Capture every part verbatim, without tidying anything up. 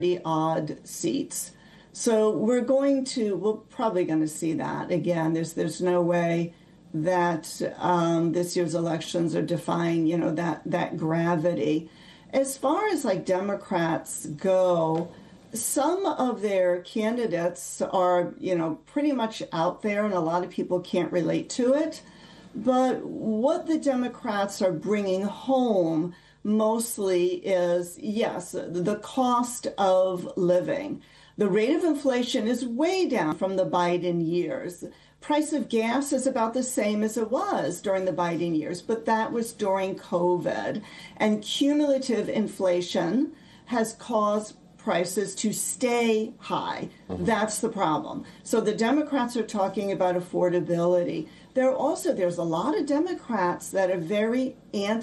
odd seats. So we're going to, we're probably going to see that again. There's there's no way that um, this year's elections are defying, you know, that that gravity. As far as like Democrats go, some of their candidates are, you know, pretty much out there, and a lot of people can't relate to it. But what the Democrats are bringing home mostly is, yes, the cost of living. The rate of inflation is way down from the Biden years. Price of gas is about the same as it was during the Biden years, but that was during COVID. And cumulative inflation has caused prices to stay high. Mm-hmm. That's the problem. So the Democrats are talking about affordability. There are also, there's a lot of Democrats that are very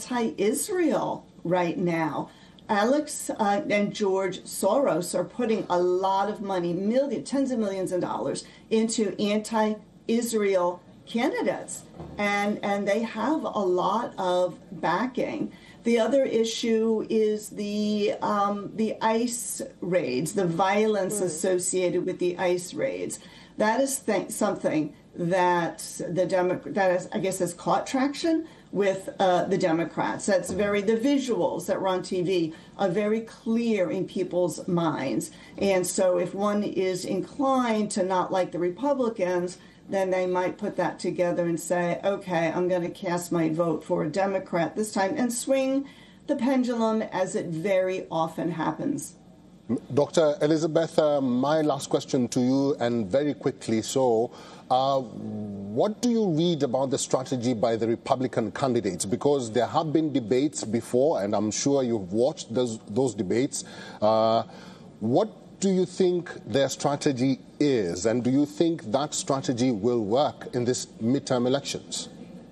anti-Israel right now. Alex uh, and George Soros are putting a lot of money, million, tens of millions of dollars, into anti-Israel candidates, and and they have a lot of backing. The other issue is the um, the ICE raids, the violence mm. associated with the ICE raids. That is th- something that the Demo- that is, I guess, has caught traction with uh, the Democrats. That's very, the visuals that were on T V are very clear in people's minds. And so if one is inclined to not like the Republicans, then they might put that together and say, okay, I'm going to cast my vote for a Democrat this time, and swing the pendulum as it very often happens. Doctor Elizabeth, uh, my last question to you, and very quickly so, uh, what do you read about the strategy by the Republican candidates? Because there have been debates before, and I'm sure you've watched those, those debates. Uh, what do you think their strategy is, and do you think that strategy will work in this midterm elections?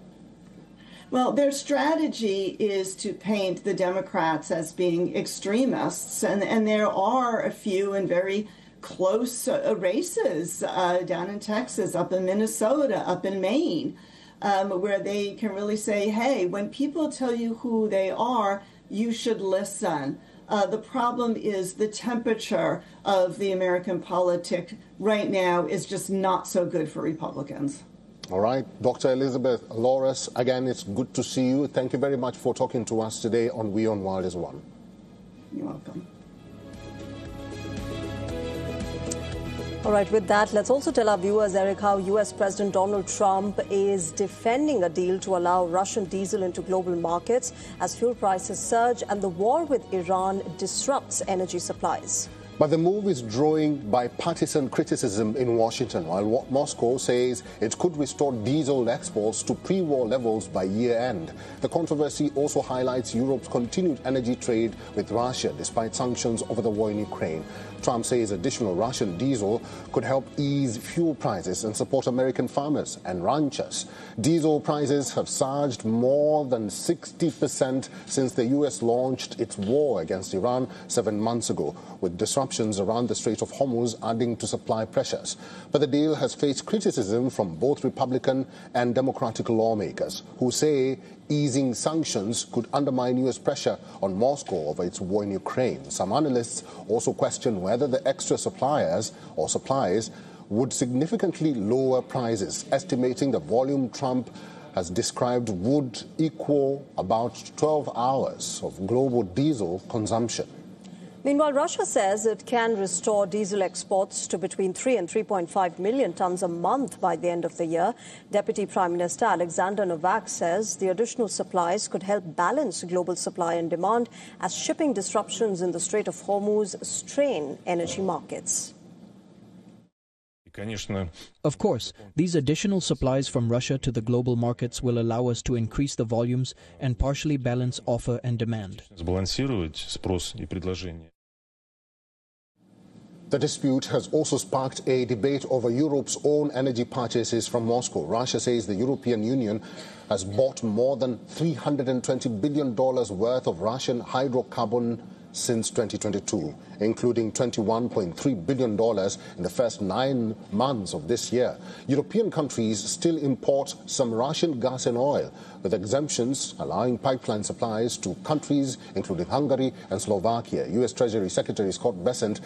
Well, their strategy is to paint the Democrats as being extremists, and, and there are a few and very close uh, races uh, down in Texas, up in Minnesota, up in Maine, um, where they can really say, hey, when people tell you who they are, you should listen. Uh, the problem is the temperature of the American politic right now is just not so good for Republicans. All right. Doctor Elizabeth Loras, again, it's good to see you. Thank you very much for talking to us today on We on World is One. You're welcome. All right, with that, let's also tell our viewers, Eric, how U S President Donald Trump is defending a deal to allow Russian diesel into global markets as fuel prices surge and the war with Iran disrupts energy supplies. But the move is drawing bipartisan criticism in Washington, while Moscow says it could restore diesel exports to pre-war levels by year-end. The controversy also highlights Europe's continued energy trade with Russia, despite sanctions over the war in Ukraine. Trump says additional Russian diesel could help ease fuel prices and support American farmers and ranchers. Diesel prices have surged more than sixty percent since the U S launched its war against Iran seven months ago, with disruptions around the Strait of Hormuz adding to supply pressures. But the deal has faced criticism from both Republican and Democratic lawmakers, who say easing sanctions could undermine U S pressure on Moscow over its war in Ukraine. Some analysts also question whether the extra suppliers or supplies would significantly lower prices, estimating the volume Trump has described would equal about twelve hours of global diesel consumption. Meanwhile, Russia says it can restore diesel exports to between three and three point five million tons a month by the end of the year. Deputy Prime Minister Alexander Novak says the additional supplies could help balance global supply and demand as shipping disruptions in the Strait of Hormuz strain energy markets. Of course, these additional supplies from Russia to the global markets will allow us to increase the volumes and partially balance offer and demand. The dispute has also sparked a debate over Europe's own energy purchases from Moscow. Russia says the European Union has bought more than three hundred twenty billion dollars worth of Russian hydrocarbon since twenty twenty-two, including twenty-one point three billion dollars in the first nine months of this year. European countries still import some Russian gas and oil, with exemptions allowing pipeline supplies to countries including Hungary and Slovakia. U S Treasury Secretary Scott Bessent